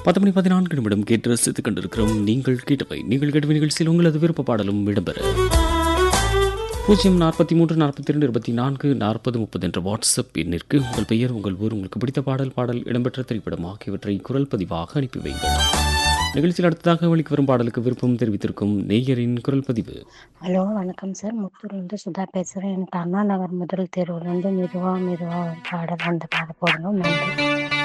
10 மணி 14 நிமிடம் கேட்டு ரசித்துக் கொண்டிருக்கிறோம். நீங்கள் கேட்ட நிகழ்ச்சியில் உங்களது விருப்ப பாடலும் இடம்பெற 043 42 24 40 என்ற வாட்ஸ்அப் எண்ணிற்கு உங்கள் பெயர், உங்கள் ஊர், உங்களுக்கு பிடித்த பாடல் இடம்பெற்ற திரைப்படம் ஆகியவற்றை குரல் பதிவாக அனுப்பி வைங்கள். நிகழ்ச்சியில் அடுத்ததாக ஒலிக்கு வரும் பாடலுக்கு விருப்பம் தெரிவித்திருக்கும் நேயரின் குரல் பதிவு. ஹலோ, வணக்கம் சார். முத்தூர்லேருந்து சுதா பேசுகிறேன். எனக்கு அண்ணா நகர் முதல் தேர்வுலேருந்து மெதுவா மெதுவா பாடல் அந்த பாட போடணும். நன்றி.